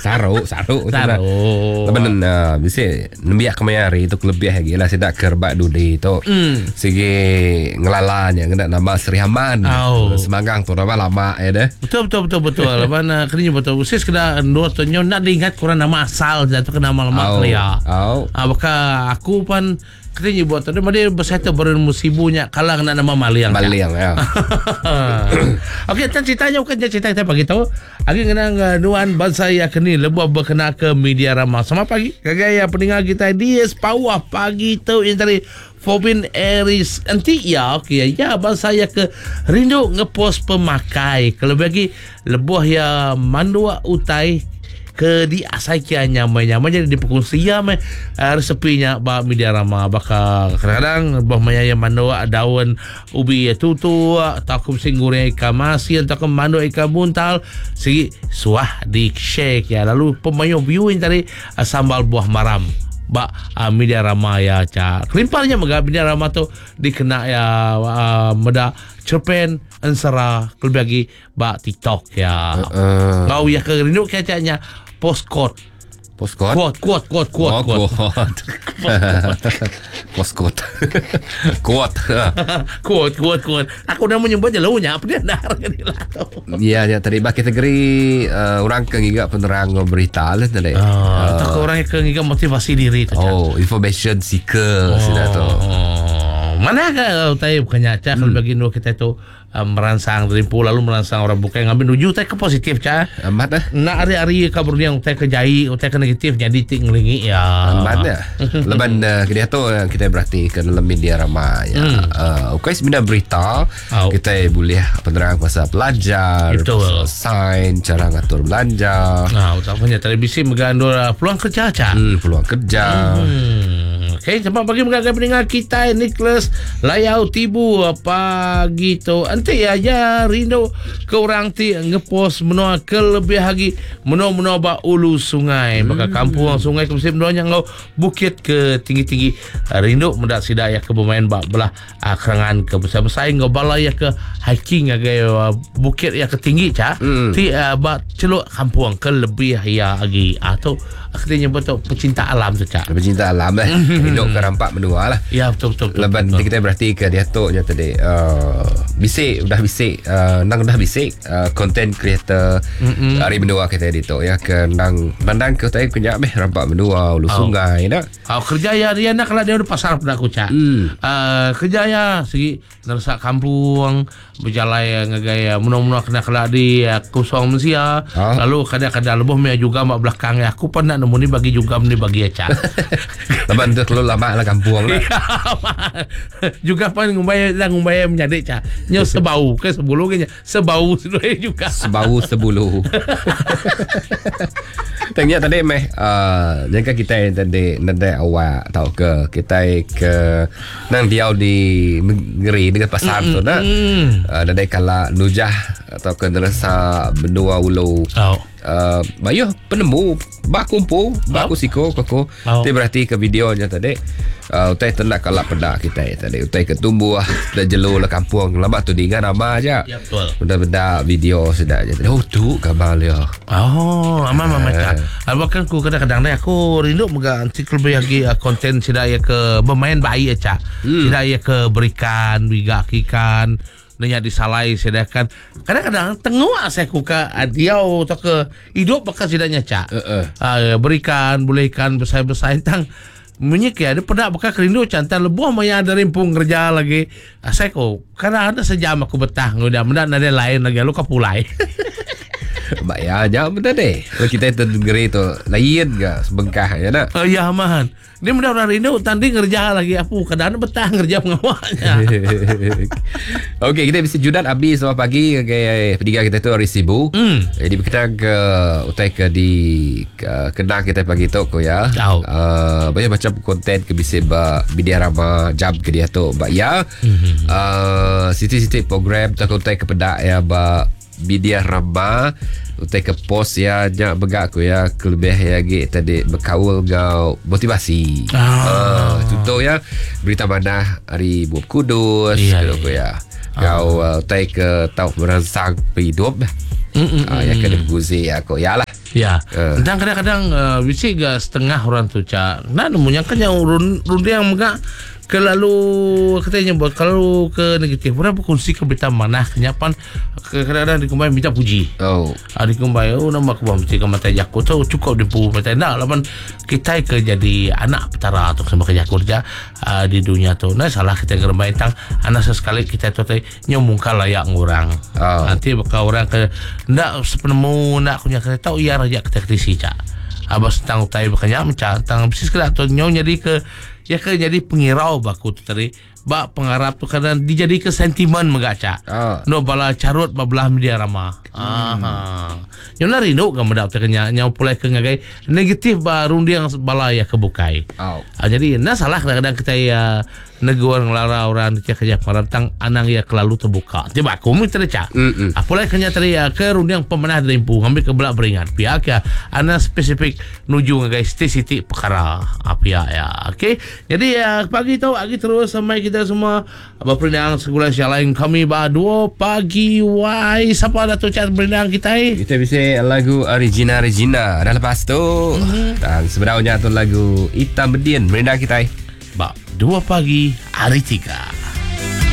Saruk. Lepas bisa nembiak kemayari itu lebih lagi lah sedak kerbak dudi tu. Segi ngelalanya kena nama Sri Haman. Semanggang tu nama lama ya deh. Betul. Mana kerja betul. Sis kena dua tahun nak diingat kurang nama asal jatuh ke nama lama kelia. Maka aku pun kerja buat tu dia bersatu beren musibunya kalang nak nama Maliang. Ya. Okey, ceritanya bukan cerita kita pagi tahu. Agi kena nuan bangsa ya kini lebih berkena ke media ramah. Sama pagi kagaya pendengar kita di Pawah pagi tu yang dari Fobin Eris nanti ya okey ya bangsa ya ke rindu ngepost pemakai kalau bagi lebih ya mandua utai ke di asaikianya nyamai jadi di pukul siam resepinya ba media ramah bakal kadang-kadang bah maya yang mandua daun ubi tutu takum singgure ikan masin takum mando ikan buntal si suah di shake ya lalu pemayo viewing tadi sambal buah maram media ramah ya ca kelimparnya media ramah tu dikena ya meda cerpen ansara kelbagi TikTok ya ngau ya ke rindu kacanya postcode quote aku dah menyebut je launya apa dia dah ya terlibat kategori orang kengiga penerang berita lah tadi atau orang yang kengiga motivasi diri tu information seeker sudah tu mana kau tahu bukannya cak kalau bagi kita tu merangsang rimpu lalu merangsang orang bukan ngambil nuju tak ke positif cak amat dah nak hari-hari kabur yang tak ke jai tak ke negatif jadi tinglingi ya amat dah leban dia tu kita berarti ke dalam media ramah ya okey sebenarnya berita kita boleh penerang pasal pelajar pasal sains cara ngatur belanja utamanya televisi mengandung peluang kerja cak peluang kerja okey cepat bagi mengagai pendengar kita Nicholas Layau Tibu pagi tu nanti aja rindu ke orang ti ngepost menua ke lebih lagi menua ba ulu sungai maka kampung sungai ke musim menua ngau bukit ke tinggi-tinggi rindu mendak sidaya ke bermain ba belah kerangan ke besar-besar ngau balai ke hiking agai bukit ya ke tinggi ca ti ba celuk kampung ke lebih ya lagi atau akhirnya betul pecinta alam tu ca pecinta alam rindu ke rampak menua lah ya betul leban kita berarti ke dia tu nya tadi bisik content creator hari menua kita edito ya ke nang ke tai kunyak rampak menua ulu sungai dah kerja ya dia nak kalau dia ada pasar pada aku cak kerja ya segi ngerasa kampung berjalan ngagaya menua kena kelak di kosong Malaysia lalu kadang-kadang lebih mea juga mak belakang ya aku pun nak nemu ni bagi juga ni bagi ya cak leban tu kalau lama lah kampung lah juga pun ngumbaya menyadik cak nyo sebau ke sebulu ke sebau juga sebau sebulu tanya tadi jangka kita tadi nanti awak tahu ke kita ke nang diau di negeri dengan pasar tu nak nanti kala nujah atau ke nerasa benua ulu bayuh penemu bakumpu baku siko koko tu berarti ke videonya tadi utai tendak kalak pedak kita tadi utai ketumbuh dah jelu lah kampung lama tu dengan nama aja ya betul benda-benda video sedap je tu kabar dia aman macam bahkan aku kadang-kadang aku rindu mega ensiklopedia lagi konten sedaya ke bermain bayi aja sedaya ke berikan bigakikan nanya disalai sedangkan kadang-kadang tengok saya kuka diau atau ke hidup bakal sidanya cak berikan bolehkan besar-besar tang menyik ya ada pedak bakal kerindu cantan lebuh maya ada rimpung kerja lagi saya kok karena ada sejam aku betah udah mendak ada lain lagi lu kapulai Mbak ya jawab betul deh. Kalau kita itu negeri itu lain ke sebengkah ya nak. Ya man. Dia mudah orang rindu tanding kerja lagi apa kadang betah kerja pengawalnya. Okey, kita bisa judan habis sama pagi kayak pendidikan kita tu hari Sibu. Jadi kita ke utai ke di Kedah kita pagi tu ko ya. Banyak macam konten ke bisa media ramah jam ke dia tu. Mbak ya. Siti-siti program tak utai ke pedak ya ba media ramah utai ke post ya jak begak ko ya kelebih ya ge tadi berkaul gau motivasi. Contoh ya berita mana hari buat kudus ko ya. Gau utai ke tau merangsang hidup. Ya kena berguzi ya ko ya lah. Ya. Dan kadang-kadang bisik setengah orang tu cak. Nah nemunya kan yang runde yang megak kelalu katanya buat kalau ke negatif orang berkongsi ke berita mana kenyapan kadang-kadang dikumbai minta puji. Dikumbai nama aku mesti ke mata jaku tu cukup dipu mata nak lawan kita ke jadi anak petara tu sama kerja kerja di dunia tu. Nah salah kita gerembai tang anak sesekali kita tu nyomongkan layak orang. Nanti bakal orang ke ndak sepenemu nak punya kita tahu ia raja kita krisi cak. Abas tang utai bakanya macam tang bisnis kena tu nyau jadi ke ya ke jadi pengirau baku tu tadi bak pengarap tu kadang dijadi ke sentimen megaca no bala carut babelah media ramah yang lari no kan mendak terkenya nyau pulai ke ngagai negatif ba rundiang bala ya kebukai jadi nah salah kadang-kadang kita ya negor ngelara orang kerja tang anang ya kelalu terbuka tiba aku mi terca apulai kenya tadi ya ke rundiang pemenah rimpu ngambil ke belak beringat pihak ya ana spesifik nuju ngagai siti perkara pihak ya okey. Jadi pagi tu lagi terus sampai kita semua berperinang segulan siang lain kami berdua pagi wai siapa datuk chat berperinang kita kita bisa lagu Regina dah lepas tu dan sebenarnya tu lagu Hitam Bedin berperinang kita bak 2 pagi hari 3